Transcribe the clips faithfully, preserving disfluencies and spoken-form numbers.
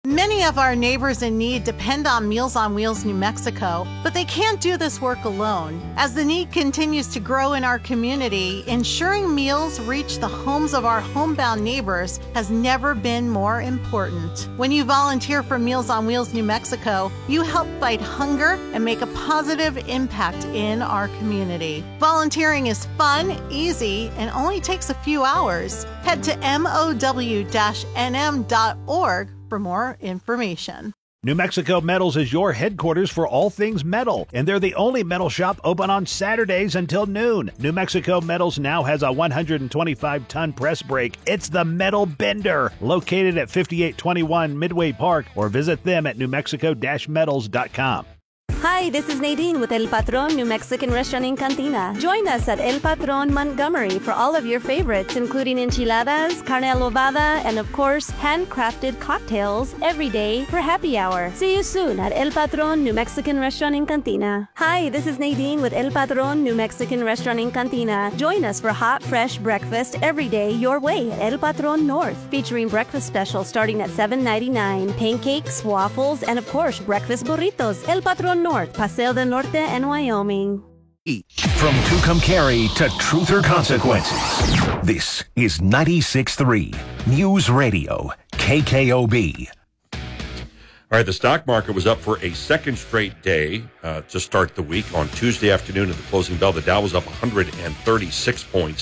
Many of our neighbors in need depend on Meals on Wheels New Mexico, but they can't do this work alone. As the need continues to grow in our community, ensuring meals reach the homes of our homebound neighbors has never been more important. When you volunteer for Meals on Wheels New Mexico, you help fight hunger and make a positive impact in our community. Volunteering is fun, easy, and only takes a few hours. Head to M O W N M dot org for more information. New Mexico Metals is your headquarters for all things metal, and they're the only metal shop open on Saturdays until noon. New Mexico Metals now has a one hundred twenty-five ton press brake. It's the Metal Bender, located at fifty-eight twenty-one Midway Park, or visit them at new mexico dash metals dot com. Hi, this is Nadine with El Patron New Mexican Restaurant in Cantina. Join us at El Patron Montgomery for all of your favorites, including enchiladas, carne adobada, and of course, handcrafted cocktails every day for happy hour. See you soon at El Patron New Mexican Restaurant in Cantina. Hi, this is Nadine with El Patron New Mexican Restaurant in Cantina. Join us for hot, fresh breakfast every day your way at El Patron North, featuring breakfast specials starting at seven ninety-nine, pancakes, waffles, and of course, breakfast burritos. El Patron North, Paseo del Norte, and Wyoming. From Tucumcari to Truth or Consequences, this is ninety-six point three News Radio, K K O B. All right, the stock market was up for a second straight day uh, to start the week. On Tuesday afternoon at the closing bell, the Dow was up one hundred thirty-six points.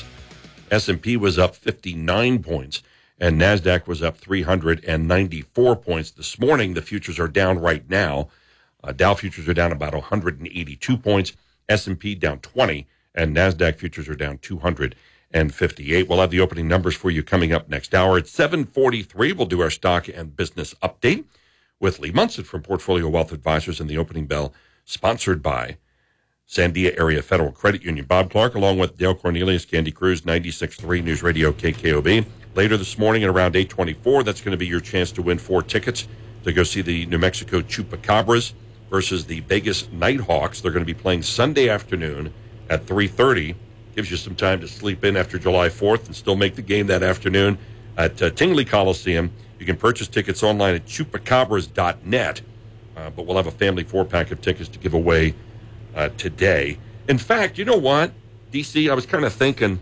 S and P was up fifty-nine points, and NASDAQ was up three hundred ninety-four points. This morning, the futures are down right now. Uh, Dow futures are down about one hundred eighty-two points, S and P down twenty, and NASDAQ futures are down two hundred fifty-eight. We'll have the opening numbers for you coming up next hour. At seven forty-three, we'll do our stock and business update with Lee Munson from Portfolio Wealth Advisors, and the opening bell sponsored by Sandia Area Federal Credit Union. Bob Clark, along with Dale Cornelius, Candy Cruz, ninety-six point three News Radio K K O B. Later this morning at around eight twenty-four, that's going to be your chance to win four tickets to go see the New Mexico Chupacabras versus the Vegas Nighthawks. They're going to be playing Sunday afternoon at three thirty. Gives you some time to sleep in after July fourth and still make the game that afternoon at uh, Tingley Coliseum. You can purchase tickets online at chupacabras dot net, uh, but we'll have a family four-pack of tickets to give away uh, today. In fact, you know what, D C, I was kind of thinking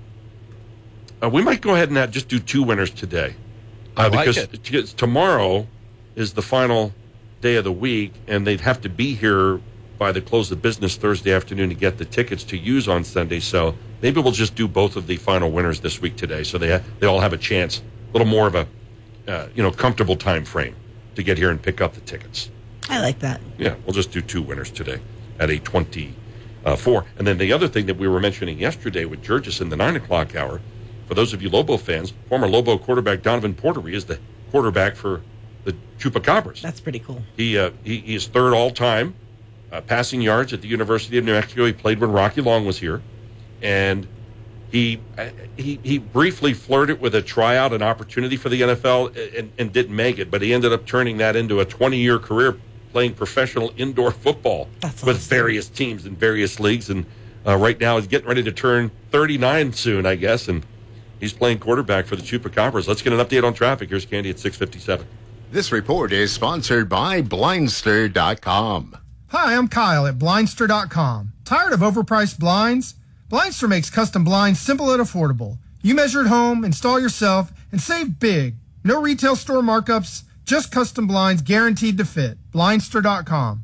uh, we might go ahead and just do two winners today. Uh, I like because, it. because tomorrow is the final day of the week, and they'd have to be here by the close of business Thursday afternoon to get the tickets to use on Sunday. So maybe we'll just do both of the final winners this week today, so they ha- they all have a chance, a little more of a uh, you know comfortable time frame to get here and pick up the tickets. I like that. Yeah, we'll just do two winners today at eight twenty-four. And then the other thing that we were mentioning yesterday with Georges in the nine o'clock hour, for those of you Lobo fans, former Lobo quarterback Donovan Portery is the quarterback for the Chupacabras. That's pretty cool. He uh, he, he is third all-time uh, passing yards at the University of New Mexico. He played when Rocky Long was here. And he uh, he he briefly flirted with a tryout, an opportunity for the N F L, and, and didn't make it. But he ended up turning that into a twenty-year career playing professional indoor football That's with awesome. various teams in various leagues. And uh, right now he's getting ready to turn thirty-nine soon, I guess. And he's playing quarterback for the Chupacabras. Let's get an update on traffic. Here's Candy at six fifty-seven. This report is sponsored by Blindster dot com. Hi, I'm Kyle at Blindster dot com. Tired of overpriced blinds? Blindster makes custom blinds simple and affordable. You measure at home, install yourself, and save big. No retail store markups, just custom blinds guaranteed to fit. Blindster dot com.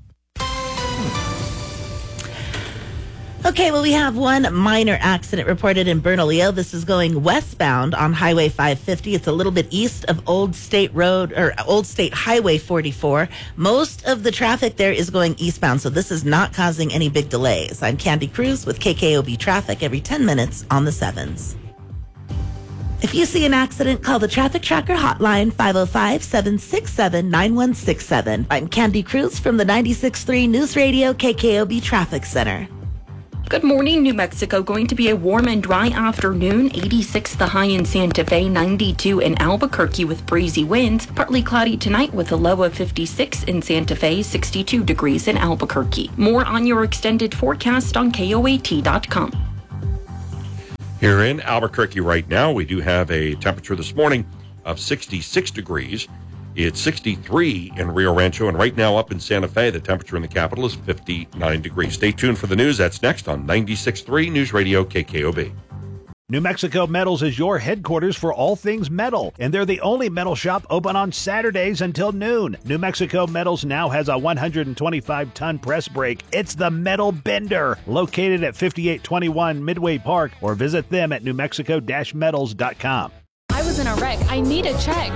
Okay, well, we have one minor accident reported in Bernalillo. This is going westbound on Highway five fifty. It's a little bit east of Old State Road, or Old State Highway forty-four. Most of the traffic there is going eastbound, so this is not causing any big delays. I'm Candy Cruz with K K O B Traffic every ten minutes on the sevens. If you see an accident, call the Traffic Tracker hotline, five oh five, seven six seven, nine one six seven. I'm Candy Cruz from the ninety-six point three News Radio K K O B Traffic Center. Good morning, New Mexico. Going to be a warm and dry afternoon. eighty-six the high in Santa Fe, ninety-two in Albuquerque with breezy winds. Partly cloudy tonight with a low of fifty-six in Santa Fe, sixty-two degrees in Albuquerque. More on your extended forecast on K O A T dot com. Here in Albuquerque right now, we do have a temperature this morning of sixty-six degrees. It's sixty-three in Rio Rancho, and right now up in Santa Fe, the temperature in the capital is fifty-nine degrees. Stay tuned for the news. That's next on ninety-six point three News Radio K K O B. New Mexico Metals is your headquarters for all things metal, and they're the only metal shop open on Saturdays until noon. New Mexico Metals now has a one hundred twenty-five ton press brake. It's the Metal Bender, located at fifty-eight twenty-one Midway Park, or visit them at new mexico dash metals dot com. I was in a wreck. I need a check.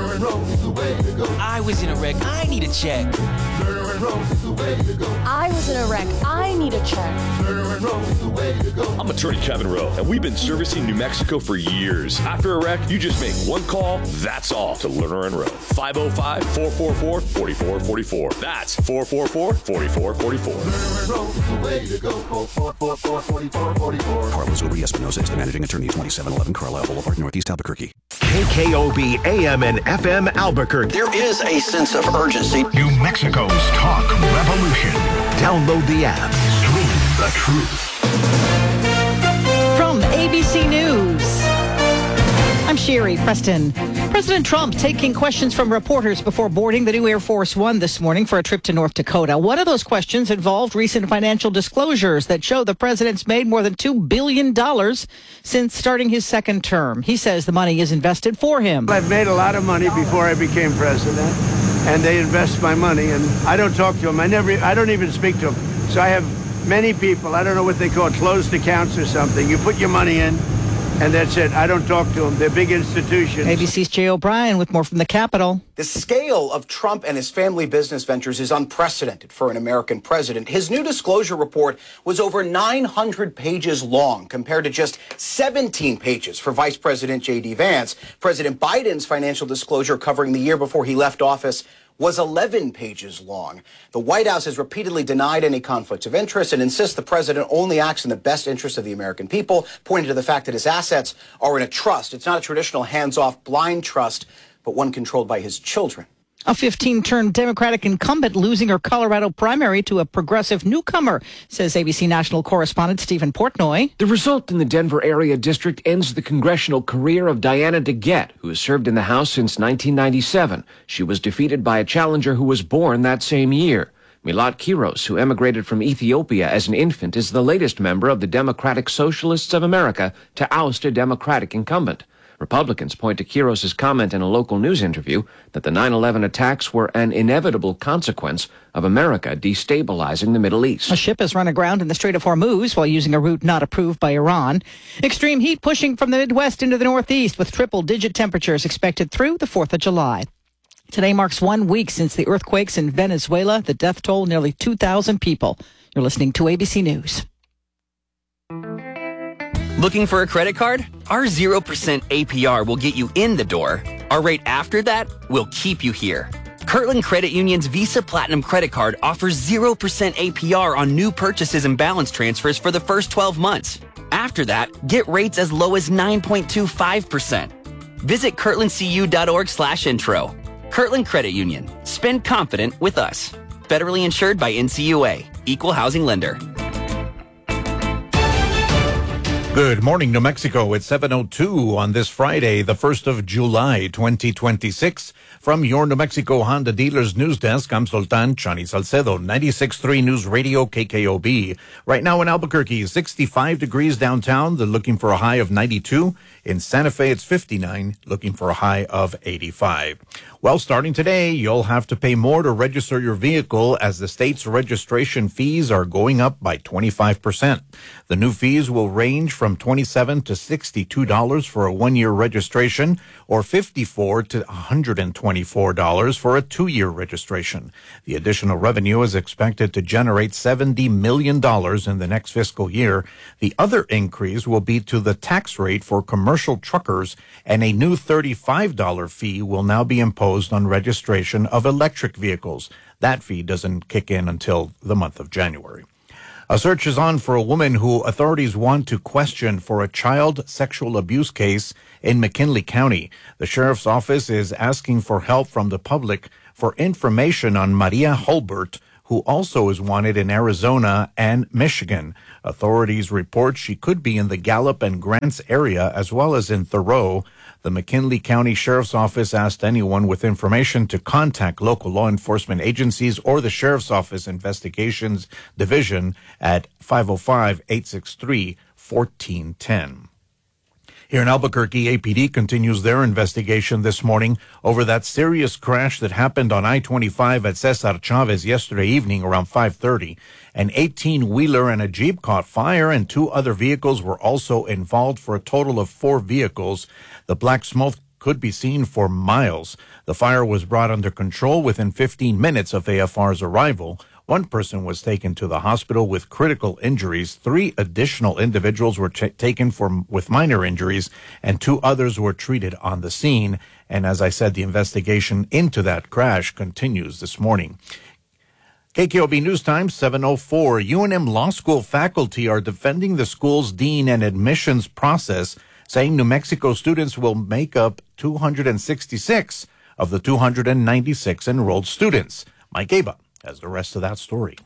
I was in a wreck. I need a check. I was in a wreck. I need a check. I'm attorney Kevin Rowe, and we've been servicing New Mexico for years. After a wreck, you just make one call, that's all, to Lerner and Rowe. five oh five, four four four, four four four four. That's four four four, four four four four. Carlos Uri Espinosa is the managing attorney, twenty-seven eleven Carlisle Boulevard, Northeast Albuquerque. K K O B A M and F M Albuquerque. There is a sense of urgency. New Mexico's Talk Revolution. Download the app. Stream the truth. From A B C News, I'm Sherry Preston. President Trump taking questions from reporters before boarding the new Air Force One this morning for a trip to North Dakota. One of those questions involved recent financial disclosures that show the president's made more than two billion dollars since starting his second term. He says the money is invested for him. I've made a lot of money before I became president, and they invest my money, and I don't talk to them. I never, I don't even speak to them. So I have many people, I don't know what they call it, closed accounts or something. You put your money in, and that's it. I don't talk to them. They're big institutions. A B C's Jay O'Brien with more from the Capitol. The scale of Trump and his family business ventures is unprecedented for an American president. His new disclosure report was over nine hundred pages long, compared to just seventeen pages for Vice President J D Vance. President Biden's financial disclosure covering the year before he left office was eleven pages long. The White House has repeatedly denied any conflicts of interest and insists the president only acts in the best interest of the American people, pointing to the fact that his assets are in a trust. It's not a traditional hands-off blind trust, but one controlled by his children. A fifteen-term Democratic incumbent losing her Colorado primary to a progressive newcomer, says A B C national correspondent Stephen Portnoy. The result in the Denver area district ends the congressional career of Diana DeGette, who has served in the House since nineteen ninety-seven. She was defeated by a challenger who was born that same year. Milat Kiros, who emigrated from Ethiopia as an infant, is the latest member of the Democratic Socialists of America to oust a Democratic incumbent. Republicans point to Kiros' comment in a local news interview that the nine eleven attacks were an inevitable consequence of America destabilizing the Middle East. A ship has run aground in the Strait of Hormuz while using a route not approved by Iran. Extreme heat pushing from the Midwest into the Northeast with triple-digit temperatures expected through the fourth of July. Today marks one week since the earthquakes in Venezuela. The death toll, nearly two thousand people. You're listening to A B C News. Looking for a credit card? Our zero percent A P R will get you in the door. Our rate after that will keep you here. Kirtland Credit Union's Visa Platinum credit card offers zero percent A P R on new purchases and balance transfers for the first twelve months. After that, get rates as low as nine point two five percent. Visit kirtlandcu.org slash intro. Kirtland Credit Union. Spend confident with us. Federally insured by N C U A. Equal housing lender. Good morning, New Mexico. It's seven oh two on this Friday, the first of July, twenty twenty-six. From your New Mexico Honda Dealers News Desk, I'm Sultan Chani Salcedo, ninety-six point three News Radio K K O B. Right now in Albuquerque, sixty-five degrees downtown. They're looking for a high of ninety-two. In Santa Fe, it's fifty-nine, looking for a high of eighty-five. Well, starting today, you'll have to pay more to register your vehicle as the state's registration fees are going up by twenty-five percent. The new fees will range from twenty-seven dollars to sixty-two dollars for a one-year registration or fifty-four dollars to one hundred twenty-four dollars for a two-year registration. The additional revenue is expected to generate seventy million dollars in the next fiscal year. The other increase will be to the tax rate for commercial truckers, and a new thirty-five dollars fee will now be imposed on registration of electric vehicles. That fee doesn't kick in until the month of January. A search is on for a woman who authorities want to question for a child sexual abuse case in McKinley County. The sheriff's office is asking for help from the public for information on Maria Hulbert, who also is wanted in Arizona and Michigan. Authorities report she could be in the Gallup and Grants area as well as in Thoreau. The McKinley County Sheriff's Office asked anyone with information to contact local law enforcement agencies or the Sheriff's Office Investigations Division at five oh five, eight six three, one four one zero. Here in Albuquerque, A P D continues their investigation this morning over that serious crash that happened on I twenty-five at Cesar Chavez yesterday evening around five thirty. An eighteen-wheeler and a Jeep caught fire, and two other vehicles were also involved for a total of four vehicles. The black smoke could be seen for miles. The fire was brought under control within fifteen minutes of A F R's arrival. One person was taken to the hospital with critical injuries. Three additional individuals were ch- taken for, with minor injuries, and two others were treated on the scene. And as I said, the investigation into that crash continues this morning. K K O B News Time, seven oh four. U N M Law School faculty are defending the school's dean and admissions process, saying New Mexico students will make up two hundred sixty-six of the two hundred ninety-six enrolled students. Mike Aba has the rest of that story.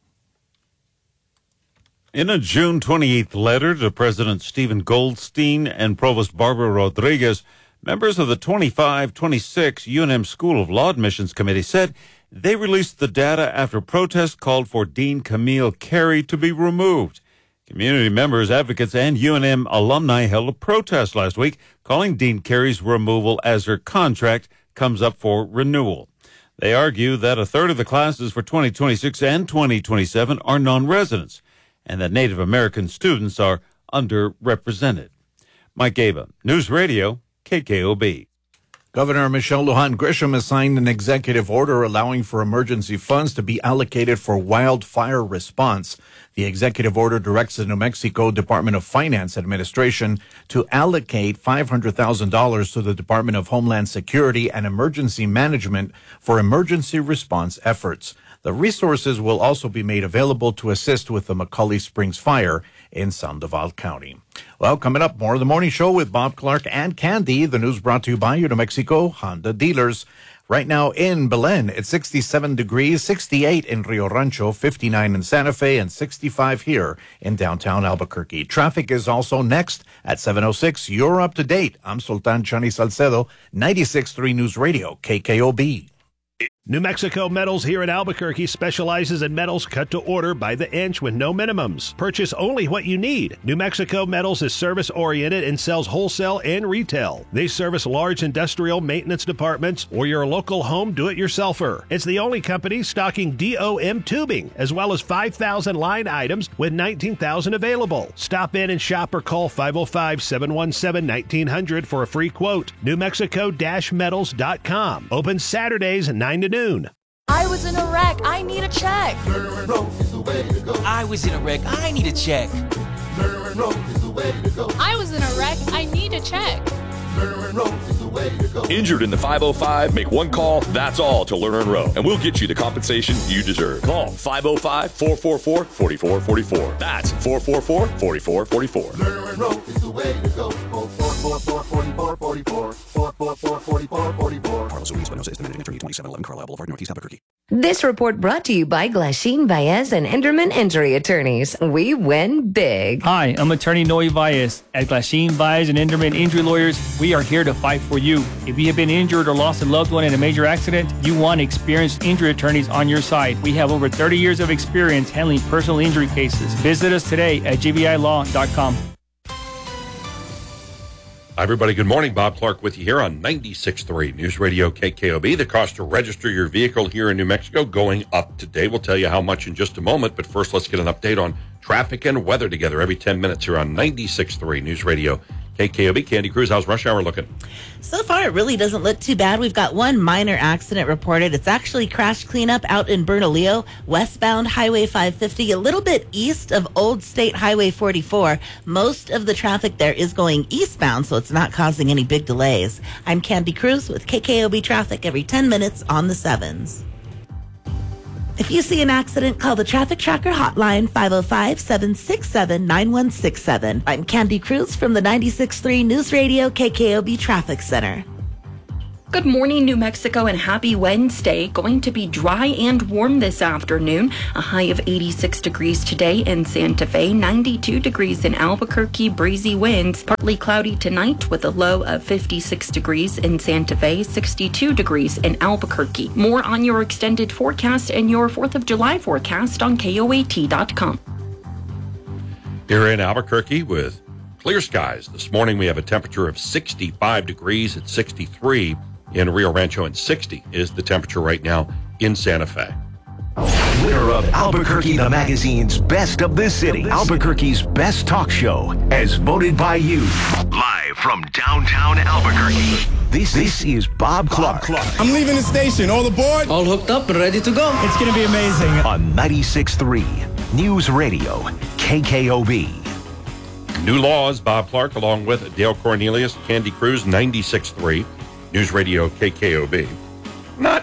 In a June twenty-eighth letter to President Stephen Goldstein and Provost Barbara Rodriguez, members of the twenty-five twenty-six U N M School of Law Admissions Committee said they released the data after protests called for Dean Camille Carey to be removed. Community members, advocates, and U N M alumni held a protest last week calling Dean Carey's removal as her contract comes up for renewal. They argue that a third of the classes for twenty twenty-six and twenty twenty-seven are non-residents, and that Native American students are underrepresented. Mike Aba, News Radio, K K O B. Governor Michelle Lujan Grisham has signed an executive order allowing for emergency funds to be allocated for wildfire response. The executive order directs the New Mexico Department of Finance Administration to allocate five hundred thousand dollars to the Department of Homeland Security and Emergency Management for emergency response efforts. The resources will also be made available to assist with the McCully Springs fire in Sandoval County. Well, coming up, more of the morning show with Bob Clark and Candy. The news brought to you by your New Mexico Honda dealers. Right now in Belen, it's sixty-seven degrees, sixty-eight in Rio Rancho, fifty-nine in Santa Fe, and sixty-five here in downtown Albuquerque. Traffic is also next at seven oh six. You're up to date. I'm Sultan Chani Salcedo, ninety-six point three News Radio, K K O B. New Mexico Metals here in Albuquerque specializes in metals cut to order by the inch with no minimums. Purchase only what you need. New Mexico Metals is service-oriented and sells wholesale and retail. They service large industrial maintenance departments or your local home do-it-yourselfer. It's the only company stocking D O M tubing, as well as five thousand line items with nineteen thousand available. Stop in and shop or call five oh five, seven one seven, nineteen hundred for a free quote. New Mexico Metals dot com. Open Saturdays at nine to noon. I was in a wreck. I need a check. I was in a wreck. I need a check. I was in a wreck. I need a check. Injured in the five oh five? Make one call, that's all, to Lerner and Rowe, and we'll get you the compensation you deserve. Call five oh five, four four four, four four four four. That's four four four, four four four four. Lerner and Rowe is the way to go. four four four, four four four four. four four four, four four four four. Carlos Ruiz-Espinosa is the managing attorney, twenty-seven eleven Carlisle Boulevard, Northeast Albuquerque. This report brought to you by Glasheen Baez and Enderman Injury Attorneys. We win big. Hi, I'm attorney Noe Baez. At Glasheen Baez and Enderman Injury Lawyers, we are here to fight for you. If you have been injured or lost a loved one in a major accident, you want experienced injury attorneys on your side. We have over thirty years of experience handling personal injury cases. Visit us today at G B I law dot com. Hi, everybody. Good morning. Bob Clark with you here on ninety-six point three News Radio K K O B. The cost to register your vehicle here in New Mexico going up today. We'll tell you how much in just a moment, but first let's get an update on traffic and weather together every ten minutes here on ninety-six point three News Radio K K O B. Candy Cruz, how's rush hour looking? So far, it really doesn't look too bad. We've got one minor accident reported. It's actually crash cleanup out in Bernalillo, westbound Highway five fifty, a little bit east of Old State Highway forty-four. Most of the traffic there is going eastbound, so it's not causing any big delays. I'm Candy Cruz with K K O B Traffic every ten minutes on the sevens. If you see an accident, call the Traffic Tracker hotline, five oh five, seven six seven, nine one six seven. I'm Candy Cruz from the ninety-six point three News Radio K K O B Traffic Center. Good morning, New Mexico, and happy Wednesday. Going to be dry and warm this afternoon. A high of eighty-six degrees today in Santa Fe, ninety-two degrees in Albuquerque, breezy winds. Partly cloudy tonight with a low of fifty-six degrees in Santa Fe, sixty-two degrees in Albuquerque. More on your extended forecast and your fourth of July forecast on K O A T dot com. Here in Albuquerque with clear skies. This morning we have a temperature of sixty-five degrees at sixty-three. In Rio Rancho, and sixty is the temperature right now in Santa Fe. Winner of Albuquerque the Magazine's Best of the City, Albuquerque's best talk show, as voted by you. Live from downtown Albuquerque, this, this is Bob Clark. I'm leaving the station. All aboard? All hooked up and ready to go. It's going to be amazing. On ninety-six point three News Radio, K K O B. New laws, Bob Clark, along with Dale Cornelius, Candy Cruz, ninety-six point three News Radio, K K O B. Not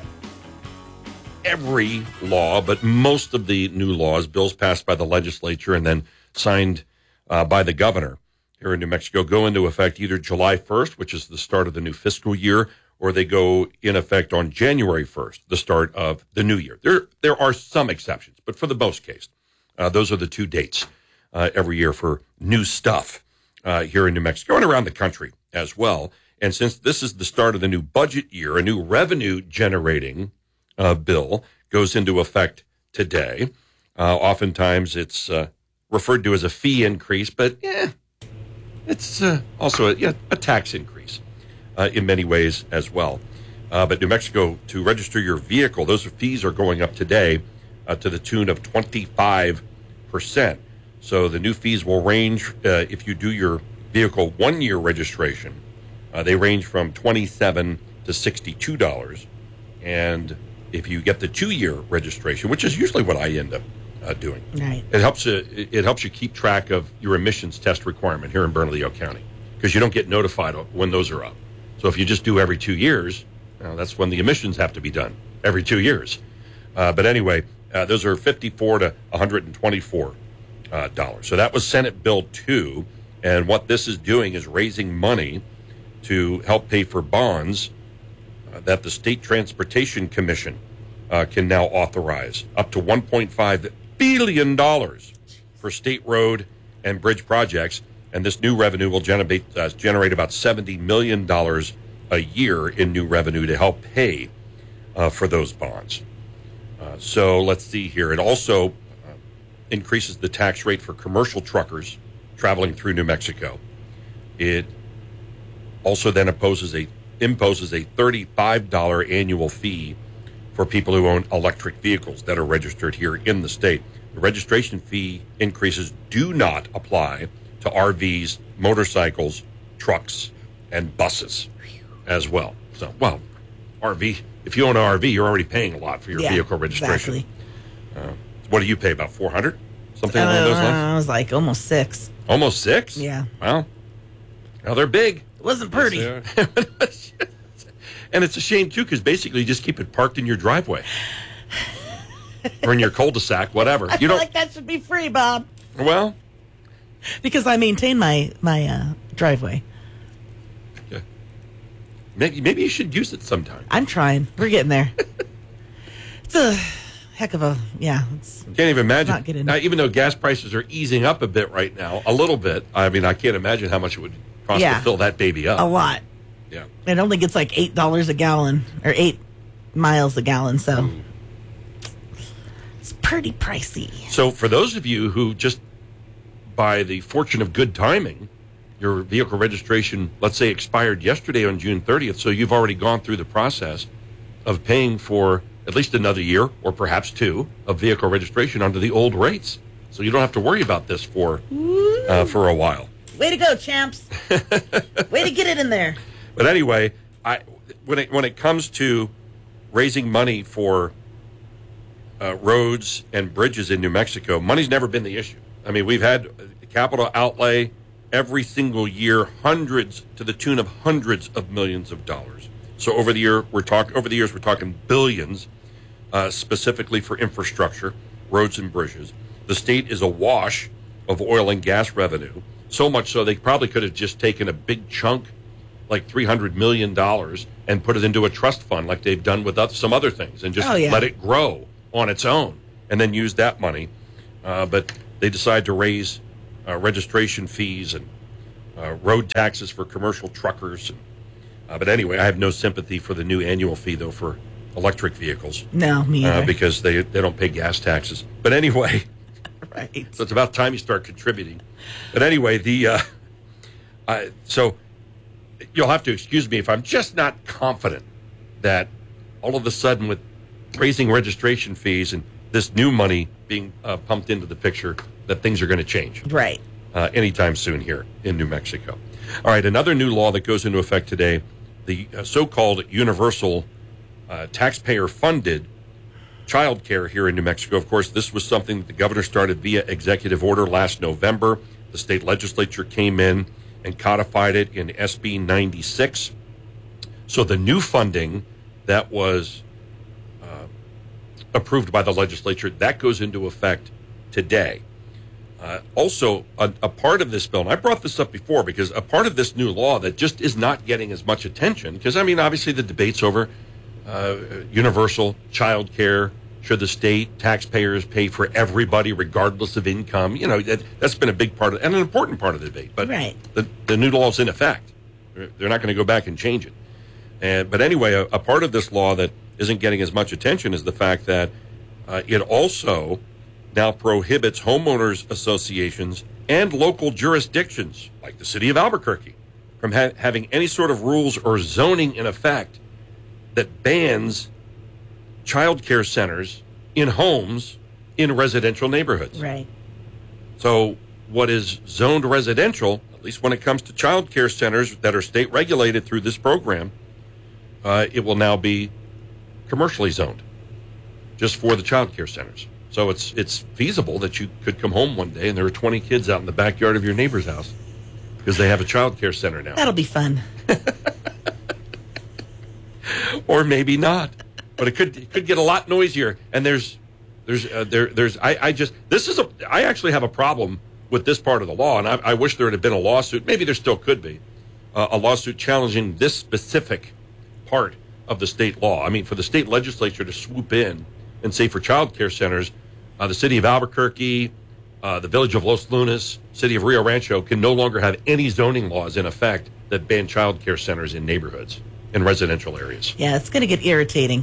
every law, but most of the new laws, bills passed by the legislature and then signed uh, by the governor here in New Mexico, go into effect either July first, which is the start of the new fiscal year, or they go in effect on January first, the start of the new year. There, there are some exceptions, but for the most case, uh, those are the two dates uh, every year for new stuff uh, here in New Mexico and around the country as well. And since this is the start of the new budget year, a new revenue-generating uh, bill goes into effect today. Uh, oftentimes it's uh, referred to as a fee increase, but yeah, it's uh, also a, yeah, a tax increase uh, in many ways as well. Uh, but New Mexico, to register your vehicle, those fees are going up today uh, to the tune of twenty-five percent. So the new fees will range, uh, if you do your vehicle one-year registration, Uh, they range from twenty-seven dollars to sixty-two dollars. And if you get the two-year registration, which is usually what I end up uh, doing, right. it helps you, it helps you keep track of your emissions test requirement here in Bernalillo County, because you don't get notified when those are up. So if you just do every two years, uh, that's when the emissions have to be done, every two years. Uh, but anyway, uh, those are fifty-four to one hundred twenty-four dollars. Uh, so that was Senate Bill two. And what this is doing is raising money to help pay for bonds uh, that the State Transportation Commission uh, can now authorize, up to one point five billion dollars for state road and bridge projects. And this new revenue will generate, uh, generate about seventy million dollars a year in new revenue to help pay uh, for those bonds. Uh, so let's see here. It also uh, increases the tax rate for commercial truckers traveling through New Mexico. It also then imposes a imposes a thirty-five dollars annual fee for people who own electric vehicles that are registered here in the state. The registration fee increases do not apply to R Vs, motorcycles, trucks, and buses as well. So, well, R V, if you own an R V, you're already paying a lot for your yeah, vehicle registration. Exactly. Uh, what do you pay, about four hundred dollars? Something uh, along those lines? I was like almost six. Almost six? Yeah. Well, now they're big. It wasn't pretty. And it's a shame, too, because basically you just keep it parked in your driveway or in your cul-de-sac, whatever. I you feel don't. like that should be free, Bob. Well, because I maintain my my uh, driveway. Yeah. Maybe maybe you should use it sometime. I'm trying. We're getting there. It's a heck of a yeah. It's Can't even imagine. not good enough. Now, even though gas prices are easing up a bit right now, a little bit. I mean, I can't imagine how much it would cost Yeah. to fill that baby up. a lot. Yeah. It only gets like eight dollars a gallon or eight miles a gallon, so Ooh. it's pretty pricey. So for those of you who just by the fortune of good timing, your vehicle registration, let's say, expired yesterday on June thirtieth, so you've already gone through the process of paying for at least another year or perhaps two of vehicle registration under the old rates. So you don't have to worry about this for uh, for a while. Way to go, champs! Way to get it in there. But anyway, I when it when it comes to raising money for uh, roads and bridges in New Mexico, money's never been the issue. I mean, we've had capital outlay every single year, hundreds to the tune of hundreds of millions of dollars. So over the year, we're talking over the years, we're talking billions, uh, specifically for infrastructure, roads and bridges. The state is awash of oil and gas revenue, so much so they probably could have just taken a big chunk like three hundred million dollars and put it into a trust fund like they've done with some other things and just oh, yeah. let it grow on its own and then use that money. Uh, but they decide to raise uh, registration fees and uh, road taxes for commercial truckers. And, uh, but anyway, I have no sympathy for the new annual fee, though, for electric vehicles. No, me either. Uh, because they, they don't pay gas taxes. But anyway, right. So it's about time you start contributing. But anyway, the uh, uh, so you'll have to excuse me if I'm just not confident that all of a sudden with raising registration fees and this new money being uh, pumped into the picture, that things are going to change. Right. Uh, anytime soon here in New Mexico. All right, another new law that goes into effect today, the uh, so-called universal uh, taxpayer-funded child care here in New Mexico. Of course, this was something that the governor started via executive order last November. The state legislature came in and codified it in S B ninety-six. So the new funding that was approved by the legislature, that goes into effect today. Uh, also, a, a part of this bill, and I brought this up before because a part of this new law that just is not getting as much attention, because, I mean, obviously the debates over uh, universal child care, should the state taxpayers pay for everybody regardless of income, you know, that, that's been a big part of, and an important part of the debate. But right. the, the new law is in effect. They're, they're not going to go back and change it. And, but anyway, a, a part of this law that isn't getting as much attention is the fact that uh, it also now prohibits homeowners associations and local jurisdictions, like the city of Albuquerque, from ha- having any sort of rules or zoning in effect that bans child care centers in homes in residential neighborhoods. Right. So what is zoned residential, at least when it comes to child care centers that are state regulated through this program, uh, it will now be commercially zoned just for the child care centers. So it's it's feasible that you could come home one day and there are twenty kids out in the backyard of your neighbor's house because they have a child care center now. That'll be fun. Or maybe not. But it could it could get a lot noisier. And there's there's uh, there there's I, I just this is a I actually have a problem with this part of the law, and I, I wish there had been a lawsuit. Maybe there still could be uh, a lawsuit challenging this specific part of the state law. I mean, for the state legislature to swoop in and say for child care centers, uh, the city of Albuquerque, uh, the village of Los Lunas, city of Rio Rancho can no longer have any zoning laws in effect that ban child care centers in neighborhoods, in residential areas. Yeah, it's going to get irritating.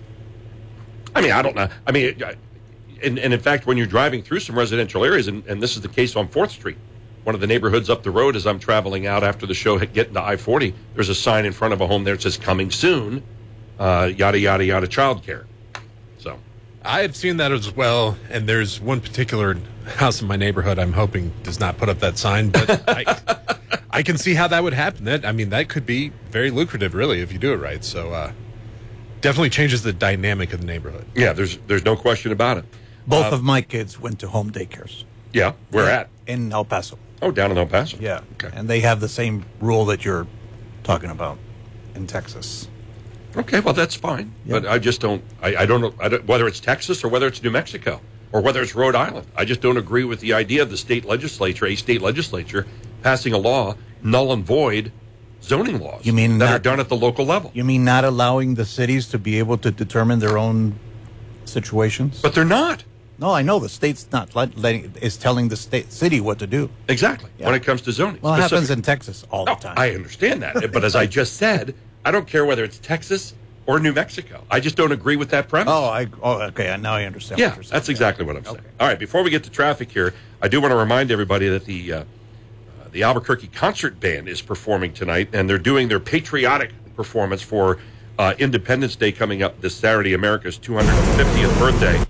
I mean, I don't know. I mean, and, and in fact, when you're driving through some residential areas, and, and this is the case on fourth Street, one of the neighborhoods up the road as I'm traveling out after the show, getting to I forty, there's a sign in front of a home there that says, coming soon, uh, yada, yada, yada, childcare. So I have seen that as well, and there's one particular house in my neighborhood I'm hoping does not put up that sign, but I, I can see how that would happen. That I mean, that could be very lucrative, really, if you do it right. So uh, definitely changes the dynamic of the neighborhood. Yeah, there's there's no question about it. Both uh, of my kids went to home daycares. Yeah, where yeah, at? In El Paso. Oh, down in El Paso. Yeah. Okay. And they have the same rule that you're talking about in Texas. Okay, well, that's fine. Yep. But I just don't, I, I don't know, I don't, whether it's Texas or whether it's New Mexico or whether it's Rhode Island. I just don't agree with the idea of the state legislature, a state legislature, passing a law, null and void zoning laws You mean that not, are done at the local level. You mean not allowing the cities to be able to determine their own situations? But they're not. No, I know the state's not let, letting is telling the state city what to do. Exactly. Yeah. When it comes to zoning. Well, it Specific- happens in Texas all the Oh, time. I understand that. But as I just said, I don't care whether it's Texas or New Mexico. I just don't agree with that premise. Oh, I oh, okay. Now I understand. Yeah, what you're saying. that's exactly what I'm saying. All right, before we get to traffic here, I do want to remind everybody that the uh, uh, the Albuquerque Concert Band is performing tonight, and they're doing their patriotic performance for uh, Independence Day coming up this Saturday, America's two hundred fiftieth birthday.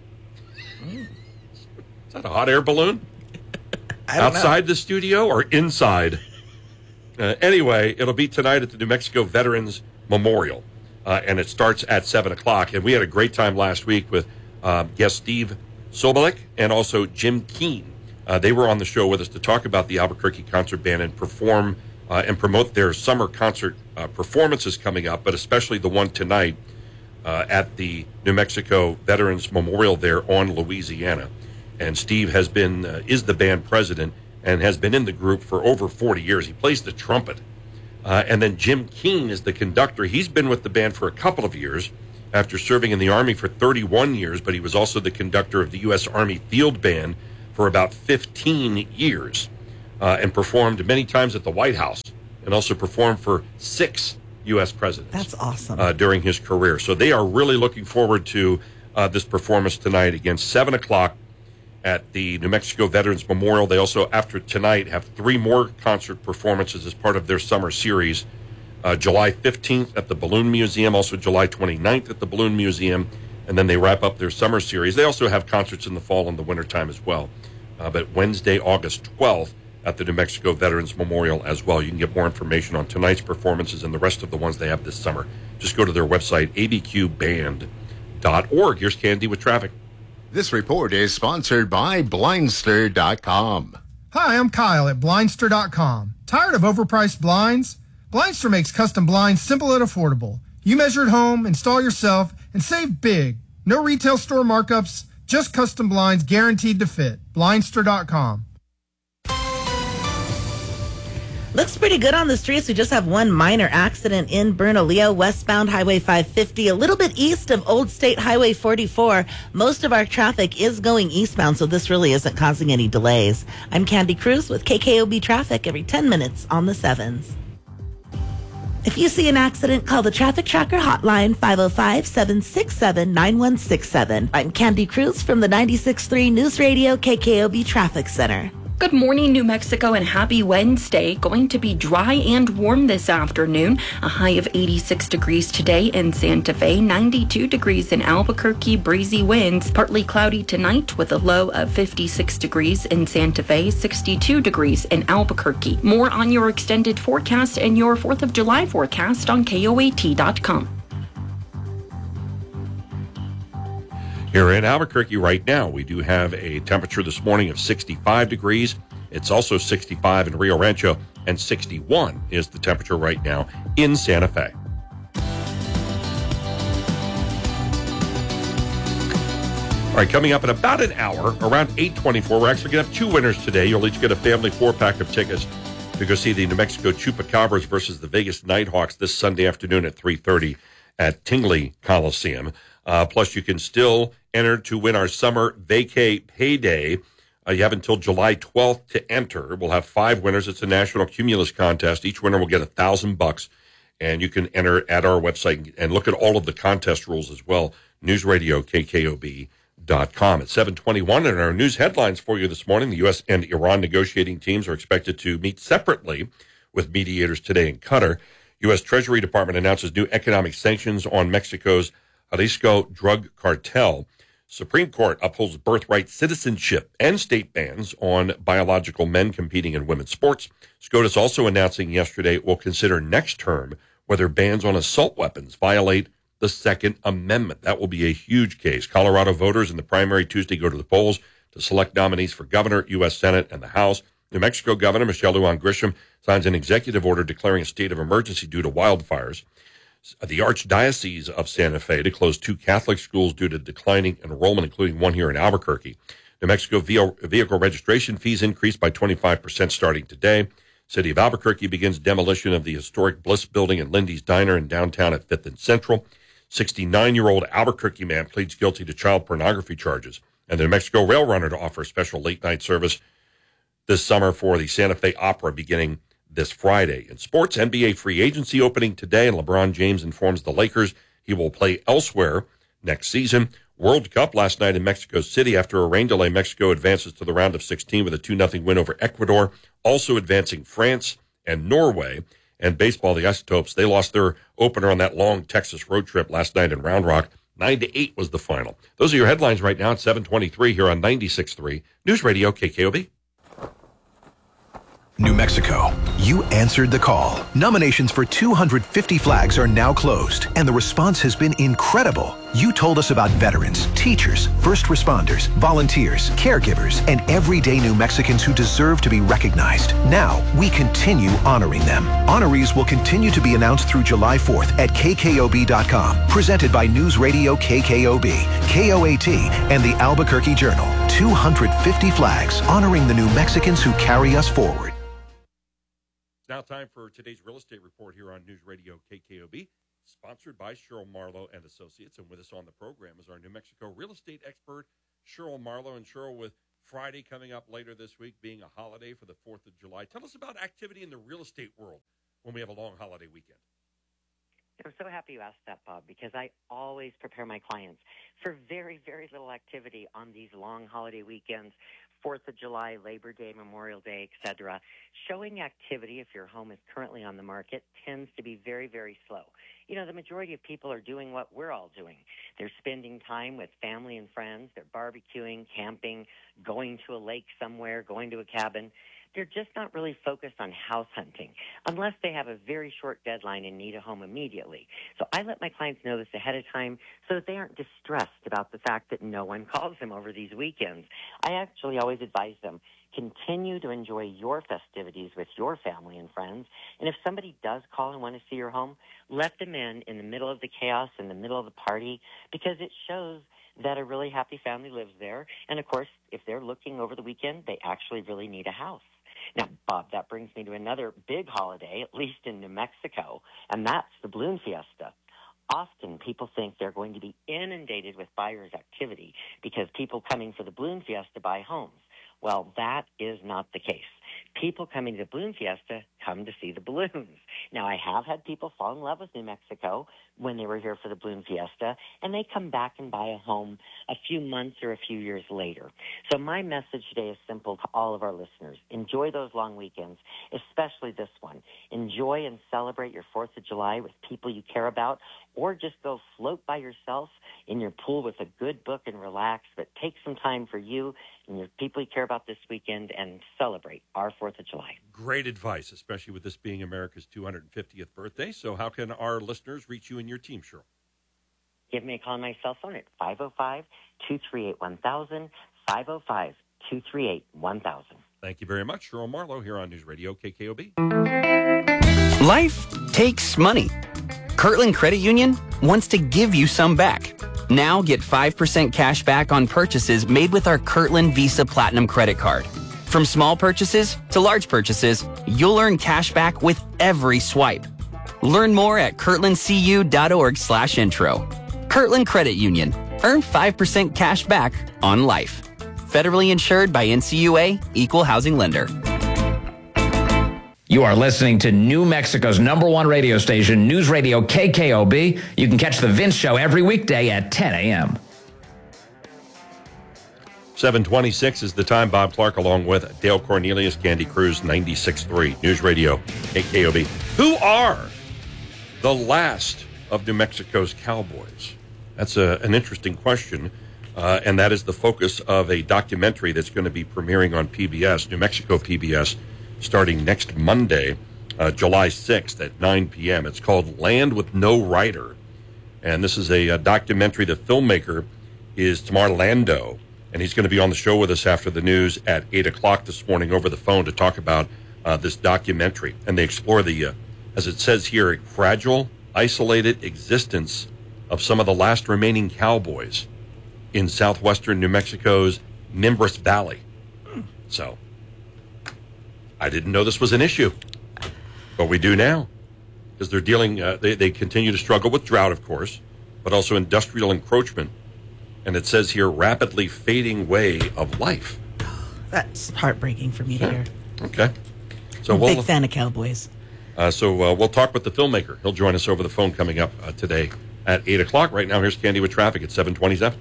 Is that a hot air balloon? I don't Outside know. the studio or inside? Uh, anyway, it'll be tonight at the New Mexico Veterans Memorial, uh, and it starts at seven o'clock. And we had a great time last week with uh, guest Steve Sobolik and also Jim Keene. Uh, they were on the show with us to talk about the Albuquerque Concert Band and perform uh, and promote their summer concert uh, performances coming up, but especially the one tonight uh, at the New Mexico Veterans Memorial there on Louisiana. And Steve has been uh, is the band president and has been in the group for over forty years. He plays the trumpet Uh, and then Jim Keene is the conductor. He's been with the band for a couple of years after serving in the Army for thirty-one years, but he was also the conductor of the U S Army Field Band for about fifteen years uh, and performed many times at the White House and also performed for six U S presidents. That's awesome. Uh, during his career. So they are really looking forward to uh, this performance tonight again, seven o'clock at the New Mexico Veterans Memorial. They also, after tonight, have three more concert performances as part of their summer series. Uh, July fifteenth at the Balloon Museum, also July twenty-ninth at the Balloon Museum, and then they wrap up their summer series. They also have concerts in the fall and the wintertime as well. Uh, but Wednesday, August twelfth at the New Mexico Veterans Memorial as well. You can get more information on tonight's performances and the rest of the ones they have this summer. Just go to their website, a b q band dot org. Here's Candy with traffic. This report is sponsored by Blindster dot com. Hi, I'm Kyle at Blindster dot com. Tired of overpriced blinds? Blindster makes custom blinds simple and affordable. You measure at home, install yourself, and save big. No retail store markups, just custom blinds guaranteed to fit. Blindster dot com. Looks pretty good on the streets. We just have one minor accident in Bernalillo, westbound Highway five fifty, a little bit east of Old State Highway forty-four. Most of our traffic is going eastbound, so this really isn't causing any delays. I'm Candy Cruz with K K O B Traffic every ten minutes on the sevens. If you see an accident, call the Traffic Tracker hotline, five oh five, seven six seven, nine one six seven. I'm Candy Cruz from the ninety-six point three News Radio K K O B Traffic Center. Good morning, New Mexico, and happy Wednesday. Going to be dry and warm this afternoon. A high of eighty-six degrees today in Santa Fe, ninety-two degrees in Albuquerque, breezy winds. Partly cloudy tonight with a low of fifty-six degrees in Santa Fe, sixty-two degrees in Albuquerque. More on your extended forecast and your fourth of July forecast on K O A T dot com. Here in Albuquerque right now, we do have a temperature this morning of sixty-five degrees. It's also sixty-five in Rio Rancho, and sixty-one is the temperature right now in Santa Fe. All right, coming up in about an hour, around eight twenty-four, we're actually going to have two winners today. You'll each get a family four-pack of tickets to go see the New Mexico Chupacabras versus the Vegas Nighthawks this Sunday afternoon at three thirty at Tingley Coliseum. Uh, plus, you can still enter to win our summer vacay payday. Uh, you have until July twelfth to enter. We'll have five winners. It's a national cumulus contest. Each winner will get a thousand bucks, and you can enter at our website and look at all of the contest rules as well. News Radio K K O B dot com at seven twenty-one. And our news headlines for you this morning: the U S and Iran negotiating teams are expected to meet separately with mediators today in Qatar. U S Treasury Department announces new economic sanctions on Mexico's Jalisco drug cartel. Supreme Court upholds birthright citizenship and state bans on biological men competing in women's sports. SCOTUS also announcing yesterday it will consider next term whether bans on assault weapons violate the Second Amendment. That will be a huge case. Colorado voters in the primary Tuesday go to the polls to select nominees for governor, U S Senate, and the House. New Mexico Governor Michelle Lujan Grisham signs an executive order declaring a state of emergency due to wildfires. The Archdiocese of Santa Fe to close two Catholic schools due to declining enrollment, including one here in Albuquerque. New Mexico vehicle registration fees increased by twenty-five percent starting today. City of Albuquerque begins demolition of the historic Bliss Building and Lindy's Diner in downtown at fifth and Central. sixty-nine-year-old Albuquerque man pleads guilty to child pornography charges. And the New Mexico Rail Runner to offer a special late-night service this summer for the Santa Fe Opera beginning this Friday. In sports, N B A free agency opening today, and LeBron James informs the Lakers he will play elsewhere next season. World Cup last night in Mexico City. After a rain delay, Mexico advances to the round of sixteen with a two nothing win over Ecuador. Also advancing France and Norway. And baseball, the Isotopes, they lost their opener on that long Texas road trip last night in Round Rock. nine to eight was the final. Those are your headlines right now at seven twenty-three here on ninety-six point three News Radio K K O B. New Mexico, you answered the call. Nominations for two hundred fifty flags are now closed, and the response has been incredible. You told us about veterans, teachers, first responders, volunteers, caregivers, and everyday New Mexicans who deserve to be recognized. Now, we continue honoring them. Honorees will continue to be announced through July fourth at K K O B dot com. Presented by News Radio K K O B, K O A T, and the Albuquerque Journal. two hundred fifty flags honoring the New Mexicans who carry us forward. Now Now time for today's real estate report here on News Radio K K O B, sponsored by Cheryl Marlowe and Associates. And with us on the program is our New Mexico real estate expert, Cheryl Marlowe. And Cheryl, with Friday coming up later this week being a holiday for the fourth of July, tell us about activity in the real estate world when we have a long holiday weekend. I'm so happy you asked that, Bob, because I always prepare my clients for very, very little activity on these long holiday weekends, fourth of July, Labor Day, Memorial Day, et cetera. Showing activity, if your home is currently on the market, tends to be very, very slow. You know, the majority of people are doing what we're all doing. They're spending time with family and friends. They're barbecuing, camping, going to a lake somewhere, going to a cabin. They're just not really focused on house hunting unless they have a very short deadline and need a home immediately. So I let my clients know this ahead of time so that they aren't distressed about the fact that no one calls them over these weekends. I actually always advise them, continue to enjoy your festivities with your family and friends. And if somebody does call and want to see your home, let them in in the middle of the chaos, in the middle of the party, because it shows that a really happy family lives there. And, of course, if they're looking over the weekend, they actually really need a house. Now, Bob, that brings me to another big holiday, at least in New Mexico, and that's the Balloon Fiesta. Often people think they're going to be inundated with buyers' activity because people coming for the Balloon Fiesta buy homes. Well, that is not the case. People coming to the Balloon Fiesta come to see the balloons. Now, I have had people fall in love with New Mexico when they were here for the Balloon Fiesta, and they come back and buy a home a few months or a few years later. So my message today is simple to all of our listeners. Enjoy those long weekends, especially this one. Enjoy and celebrate your fourth of July with people you care about, or just go float by yourself in your pool with a good book and relax, but take some time for you and your people you care about this weekend and celebrate our fourth of July. Great advice, especially with this being America's two hundred fiftieth birthday. So how can our listeners reach you and your team, Cheryl? Give me a call on my cell phone at five oh five, two three eight, one thousand, five oh five, two three eight, one thousand. Thank you very much. Cheryl Marlowe here on News Radio K K O B. Life takes money. Kirtland Credit Union wants to give you some back. Now get five percent cash back on purchases made with our Kirtland Visa Platinum credit card. From small purchases to large purchases, you'll earn cash back with every swipe. Learn more at kirtlandcu.org slash intro. Kirtland Credit Union. Earn five percent cash back on life. Federally insured by N C U A, Equal Housing Lender. You are listening to New Mexico's number one radio station, News Radio K K O B. You can catch The Vince Show every weekday at ten a.m. seven twenty-six is the time. Bob Clark along with Dale Cornelius, Candy Cruz, ninety-six point three, News Radio K K O B. Who are the last of New Mexico's cowboys? That's a, an interesting question, uh, and that is the focus of a documentary that's going to be premiering on P B S, New Mexico P B S, starting next Monday, uh, July sixth at nine p.m. It's called Land with No Rider, and this is a, a documentary. The filmmaker is Tamar Lando, and he's going to be on the show with us after the news at eight o'clock this morning over the phone to talk about uh, this documentary. And they explore the, uh, as it says here, fragile, isolated existence of some of the last remaining cowboys in southwestern New Mexico's Mimbres Valley. So, I didn't know this was an issue, but we do now, because they're dealing, uh, they, they continue to struggle with drought, of course, but also industrial encroachment. And it says here, rapidly fading way of life. That's heartbreaking for me to hear. Okay. So I'm a we'll, big fan of cowboys. Uh, so uh, we'll talk with the filmmaker. He'll join us over the phone coming up uh, today at eight o'clock. Right now, here's Candy with traffic at seven twenty-seven.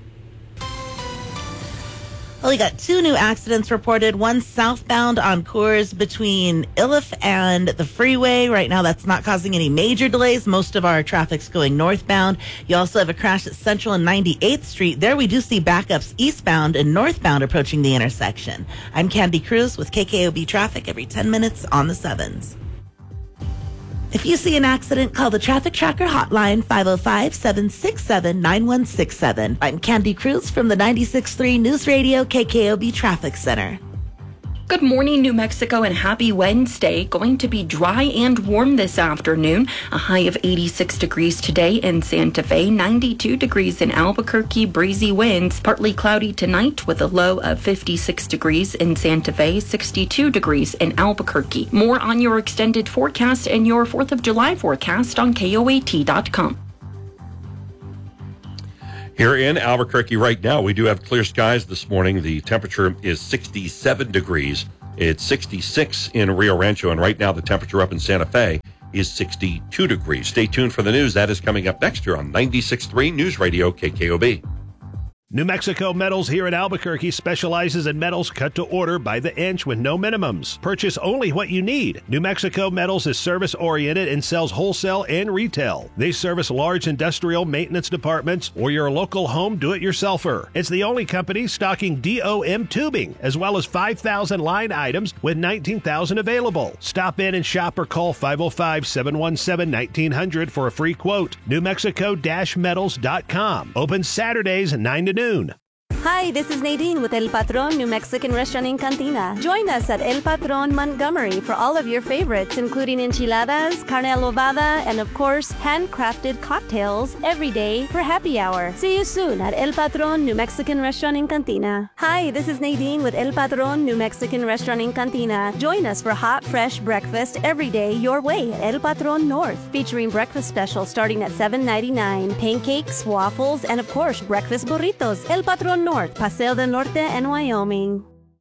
Well, we got two new accidents reported. One southbound on Coors between Iliff and the freeway. Right now, that's not causing any major delays. Most of our traffic's going northbound. You also have a crash at Central and ninety-eighth Street. There we do see backups eastbound and northbound approaching the intersection. I'm Candy Cruz with K K O B Traffic every ten minutes on the sevens. If you see an accident, call the Traffic Tracker hotline, five oh five, seven six seven, nine one six seven. I'm Candy Cruz from the ninety-six point three News Radio K K O B Traffic Center. Good morning, New Mexico, and happy Wednesday. Going to be dry and warm this afternoon. A high of eighty-six degrees today in Santa Fe, ninety-two degrees in Albuquerque, breezy winds. Partly cloudy tonight with a low of fifty-six degrees in Santa Fe, sixty-two degrees in Albuquerque. More on your extended forecast and your fourth of July forecast on K O A T dot com. Here in Albuquerque right now, we do have clear skies this morning. The temperature is sixty-seven degrees. It's sixty-six in Rio Rancho, and right now the temperature up in Santa Fe is sixty-two degrees. Stay tuned for the news. That is coming up next year on ninety-six point three News Radio K K O B. New Mexico Metals here in Albuquerque specializes in metals cut to order by the inch with no minimums. Purchase only what you need. New Mexico Metals is service-oriented and sells wholesale and retail. They service large industrial maintenance departments or your local home do-it-yourselfer. It's the only company stocking D O M tubing, as well as five thousand line items with nineteen thousand available. Stop in and shop or call five oh five, seven one seven, nineteen hundred for a free quote. New Mexico Metals dot com. Open Saturdays nine to noon. Hi, this is Nadine with El Patron New Mexican Restaurant in Cantina. Join us at El Patron Montgomery for all of your favorites, including enchiladas, carne adobada, and of course, handcrafted cocktails every day for happy hour. See you soon at El Patron New Mexican Restaurant in Cantina. Hi, this is Nadine with El Patron New Mexican Restaurant in Cantina. Join us for hot, fresh breakfast every day your way at El Patron North, featuring breakfast specials starting at seven ninety-nine, pancakes, waffles, and of course, breakfast burritos. El Patron North, Paseo del Norte, and Wyoming.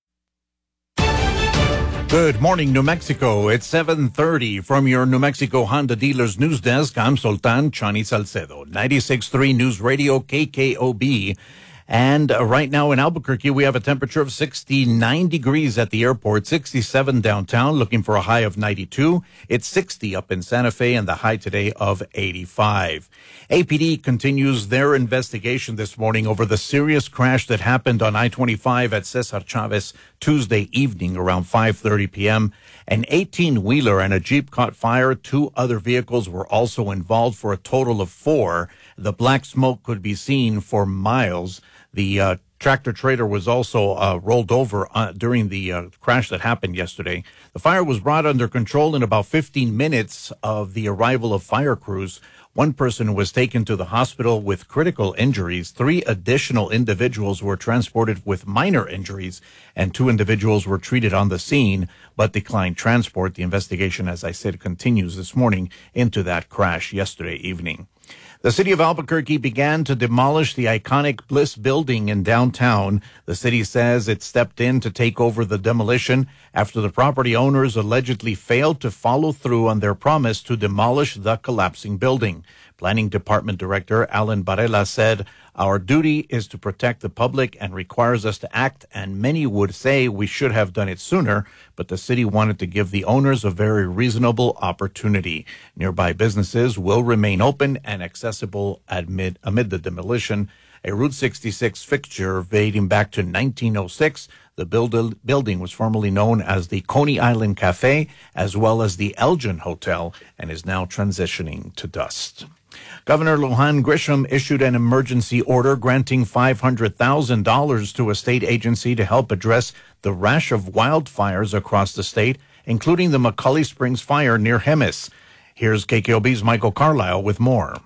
Good morning, New Mexico. It's seven thirty from your New Mexico Honda Dealers News Desk. I'm Sultan Chani Salcedo, ninety-six point three News Radio K K O B. And uh, right now in Albuquerque, we have a temperature of sixty-nine degrees at the airport, sixty-seven downtown, looking for a high of ninety-two. It's sixty up in Santa Fe and the high today of eighty-five. A P D continues their investigation this morning over the serious crash that happened on I twenty-five at Cesar Chavez Tuesday evening around five thirty p.m. An eighteen-wheeler and a Jeep caught fire. Two other vehicles were also involved for a total of four. The black smoke could be seen for miles. The uh, tractor trailer was also uh, rolled over uh, during the uh, crash that happened yesterday. The fire was brought under control in about fifteen minutes of the arrival of fire crews. One person was taken to the hospital with critical injuries. Three additional individuals were transported with minor injuries, and two individuals were treated on the scene but declined transport. The investigation, as I said, continues this morning into that crash yesterday evening. The city of Albuquerque began to demolish the iconic Bliss building in downtown. The city says it stepped in to take over the demolition after the property owners allegedly failed to follow through on their promise to demolish the collapsing building. Planning Department Director Alan Varela said, "Our duty is to protect the public and requires us to act, and many would say we should have done it sooner, but the city wanted to give the owners a very reasonable opportunity. Nearby businesses will remain open and accessible amid, amid the demolition." A Route sixty-six fixture dating back to nineteen oh six, the build, building was formerly known as the Coney Island Cafe, as well as the Elgin Hotel, and is now transitioning to dust. Governor Lujan Grisham issued an emergency order granting five hundred thousand dollars to a state agency to help address the rash of wildfires across the state, including the McCauley Springs fire near Jemez. Here's K K O B's Michael Carlisle with more.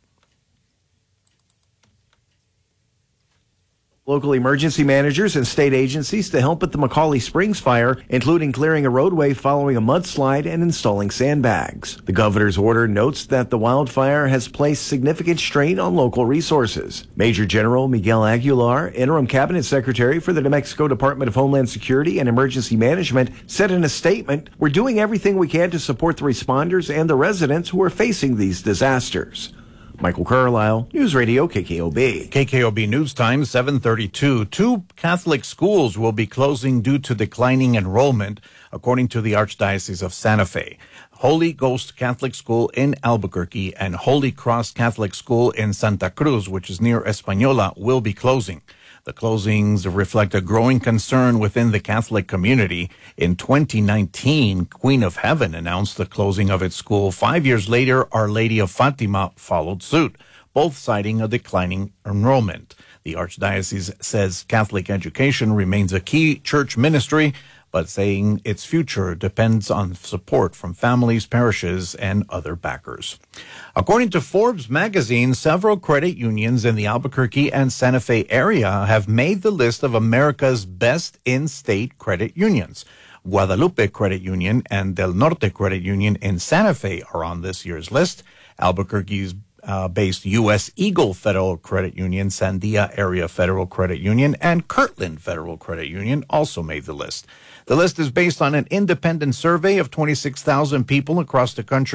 Local emergency managers and state agencies to help at the McCauley Springs fire, including clearing a roadway following a mudslide and installing sandbags. The governor's order notes that the wildfire has placed significant strain on local resources. Major General Miguel Aguilar, interim cabinet secretary for the New Mexico Department of Homeland Security and Emergency Management, said in a statement, "We're doing everything we can to support the responders and the residents who are facing these disasters." Michael Carlisle, News Radio K K O B. K K O B News Time, seven thirty-two. Two Catholic schools will be closing due to declining enrollment, according to the Archdiocese of Santa Fe. Holy Ghost Catholic School in Albuquerque and Holy Cross Catholic School in Santa Cruz, which is near Española, will be closing. The closings reflect a growing concern within the Catholic community. In twenty nineteen, Queen of Heaven announced the closing of its school. Five years later, Our Lady of Fatima followed suit, both citing a declining enrollment. The Archdiocese says Catholic education remains a key church ministry, but saying its future depends on support from families, parishes, and other backers. According to Forbes magazine, several credit unions in the Albuquerque and Santa Fe area have made the list of America's best in-state credit unions. Guadalupe Credit Union and Del Norte Credit Union in Santa Fe are on this year's list. Albuquerque's Uh, based U S Eagle Federal Credit Union, Sandia Area Federal Credit Union, and Kirtland Federal Credit Union also made the list. The list is based on an independent survey of twenty-six thousand people across the country